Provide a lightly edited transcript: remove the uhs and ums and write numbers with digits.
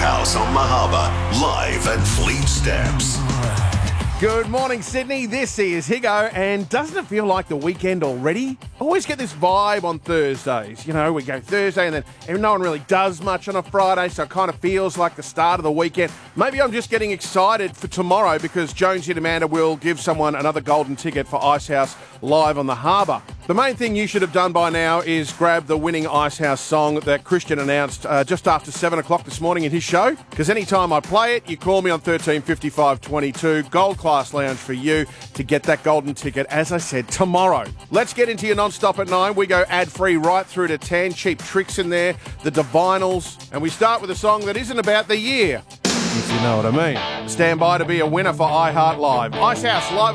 House on Mahaba, live at Fleet Steps. Good morning, Sydney. This is Higo, and doesn't it feel like the weekend already? I always get this vibe on Thursdays. You know, we go Thursday and then no one really does much on a Friday, so it kind of feels like the start of the weekend. Maybe I'm just getting excited for tomorrow because Jonesy and Amanda will give someone another golden ticket for Icehouse live on the harbour. The main thing you should have done by now is grab the winning Icehouse song that Christian announced just after 7 o'clock this morning in his show, because anytime I play it, you call me on 13 55 22, Gold Class Lounge for you to get that golden ticket, as I said, tomorrow. Let's get into your non-stop at 9. We go ad-free right through to 10. Cheap Tricks in there, the Divinals, and we start with a song that isn't about the year, if you know what I mean. Stand by to be a winner for iHeart Live. Icehouse live